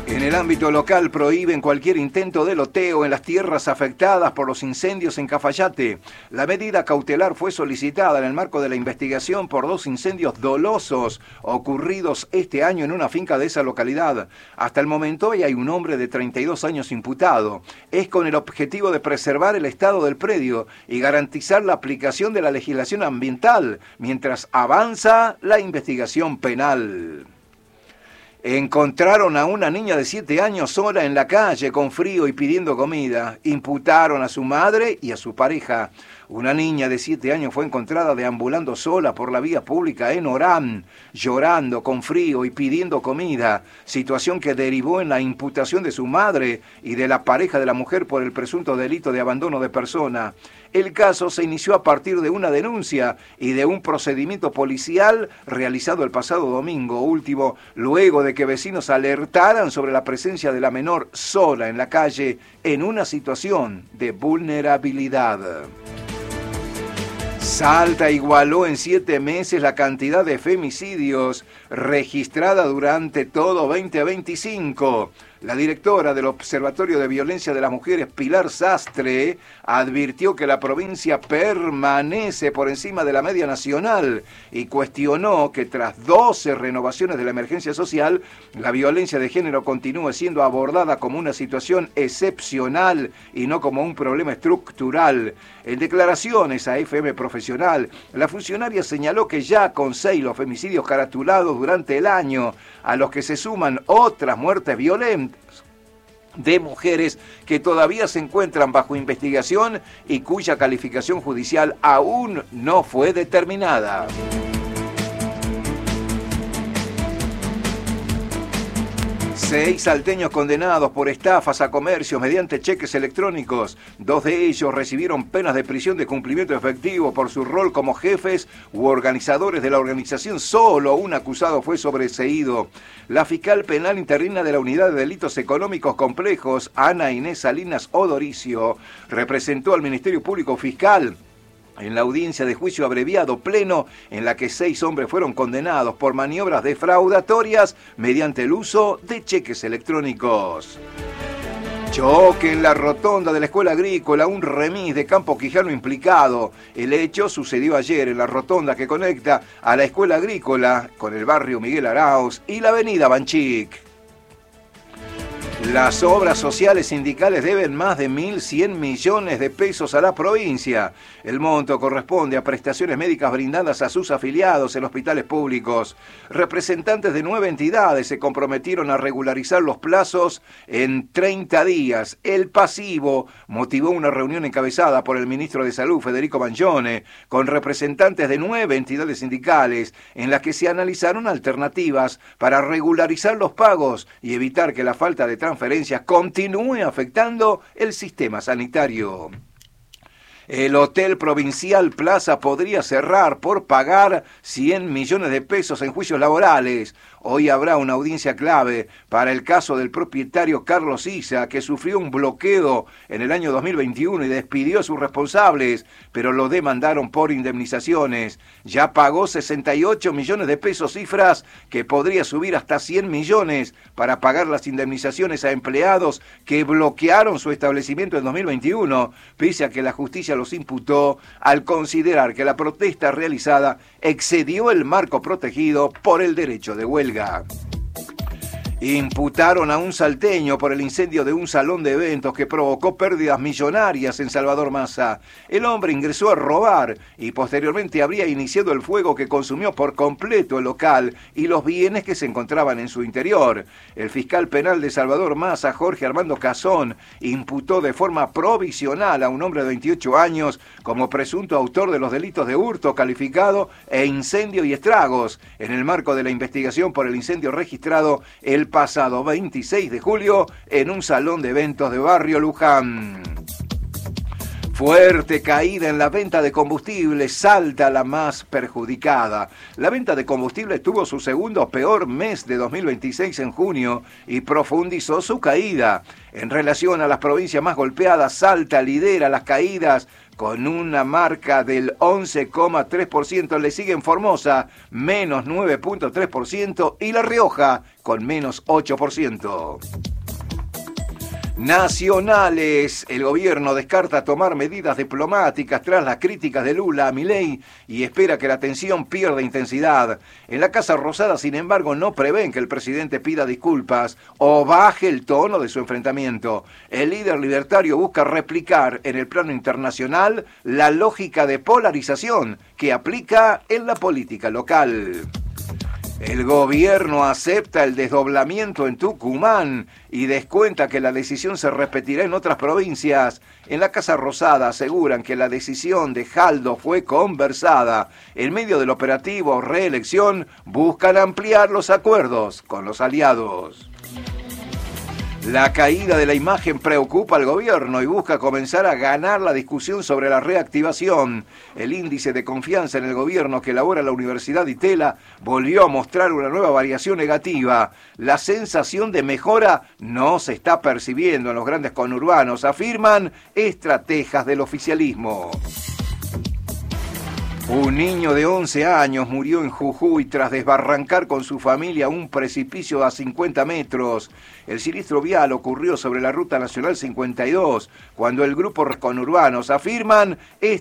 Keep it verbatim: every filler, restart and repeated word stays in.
En el ámbito local prohíben cualquier intento de loteo en las tierras afectadas por los incendios en Cafayate. La medida cautelar fue solicitada en el marco de la investigación por dos incendios dolosos ocurridos este año en una finca de esa localidad. Hasta el momento hay un hombre de treinta y dos años imputado. Es con el objetivo de preservar el estado del predio y garantizar la aplicación de la legislación ambiental mientras avanza la investigación penal. Encontraron a una niña de siete años sola en la calle con frío y pidiendo comida. Imputaron a su madre y a su pareja. Una niña de siete años fue encontrada deambulando sola por la vía pública en Orán, llorando con frío y pidiendo comida, situación que derivó en la imputación de su madre y de la pareja de la mujer por el presunto delito de abandono de persona. El caso se inició a partir de una denuncia y de un procedimiento policial realizado el pasado domingo último, luego de que vecinos alertaran sobre la presencia de la menor sola en la calle en una situación de vulnerabilidad. Salta igualó en siete meses la cantidad de femicidios registrada durante todo veinte veinticinco. La directora del Observatorio de Violencia de las Mujeres, Pilar Sastre, advirtió que la provincia permanece por encima de la media nacional y cuestionó que tras doce renovaciones de la emergencia social, la violencia de género continúe siendo abordada como una situación excepcional y no como un problema estructural. En declaraciones a F M Profesional, la funcionaria señaló que ya con seis los femicidios caratulados durante el año, a los que se suman otras muertes violentas de mujeres que todavía se encuentran bajo investigación y cuya calificación judicial aún no fue determinada. Seis salteños condenados por estafas a comercios mediante cheques electrónicos. Dos de ellos recibieron penas de prisión de cumplimiento efectivo por su rol como jefes u organizadores de la organización. Solo un acusado fue sobreseído. La fiscal penal interina de la Unidad de Delitos Económicos Complejos, Ana Inés Salinas Odoricio, representó al Ministerio Público Fiscal en la audiencia de juicio abreviado pleno, en la que seis hombres fueron condenados por maniobras defraudatorias mediante el uso de cheques electrónicos. Choque en la rotonda de la Escuela Agrícola, un remis de Campo Quijano implicado. El hecho sucedió ayer en la rotonda que conecta a la Escuela Agrícola con el barrio Miguel Arauz y la avenida Banchic. Las obras sociales sindicales deben más de mil cien millones de pesos a la provincia. El monto corresponde a prestaciones médicas brindadas a sus afiliados en hospitales públicos. Representantes de nueve entidades se comprometieron a regularizar los plazos en treinta días. El pasivo motivó una reunión encabezada por el ministro de Salud, Federico Mangione, con representantes de nueve entidades sindicales, en las que se analizaron alternativas para regularizar los pagos y evitar que la falta de transferencias continúe afectando el sistema sanitario. El Hotel Provincial Plaza podría cerrar por pagar cien millones de pesos en juicios laborales. Hoy habrá una audiencia clave para el caso del propietario Carlos Issa, que sufrió un bloqueo en el año dos mil veintiuno y despidió a sus responsables, pero lo demandaron por indemnizaciones. Ya pagó sesenta y ocho millones de pesos, cifras que podría subir hasta cien millones para pagar las indemnizaciones a empleados que bloquearon su establecimiento en dos mil veintiuno, pese a que la justicia los imputó al considerar que la protesta realizada excedió el marco protegido por el derecho de huelga. Imputaron a un salteño por el incendio de un salón de eventos que provocó pérdidas millonarias en Salvador Massa. El hombre ingresó a robar y posteriormente habría iniciado el fuego que consumió por completo el local y los bienes que se encontraban en su interior. El fiscal penal de Salvador Massa, Jorge Armando Cazón, imputó de forma provisional a un hombre de veintiocho años como presunto autor de los delitos de hurto calificado e incendio y estragos en el marco de la investigación por el incendio registrado el pasado veintiséis de julio en un salón de eventos de Barrio Luján. Fuerte caída en la venta de combustible, Salta la más perjudicada. La venta de combustible tuvo su segundo peor mes de dos mil veintiséis en junio y profundizó su caída. En relación a las provincias más golpeadas, Salta lidera las caídas con una marca del once coma tres por ciento, le siguen Formosa, menos nueve coma tres por ciento, y La Rioja, con menos ocho por ciento. Nacionales. El gobierno descarta tomar medidas diplomáticas tras las críticas de Lula a Milei y espera que la tensión pierda intensidad. En la Casa Rosada, sin embargo, no prevén que el presidente pida disculpas o baje el tono de su enfrentamiento. El líder libertario busca replicar en el plano internacional la lógica de polarización que aplica en la política local. El gobierno acepta el desdoblamiento en Tucumán y descuenta que la decisión se repetirá en otras provincias. En la Casa Rosada aseguran que la decisión de Jaldo fue conversada. En medio del operativo reelección buscan ampliar los acuerdos con los aliados. La caída de la imagen preocupa al gobierno y busca comenzar a ganar la discusión sobre la reactivación. El índice de confianza en el gobierno que elabora la Universidad Itela volvió a mostrar una nueva variación negativa. La sensación de mejora no se está percibiendo en los grandes conurbanos, afirman estrategas del oficialismo. Un niño de once años murió en Jujuy tras desbarrancar con su familia un precipicio a cincuenta metros. El siniestro vial ocurrió sobre la Ruta Nacional cincuenta y dos, cuando el grupo conurbanos afirman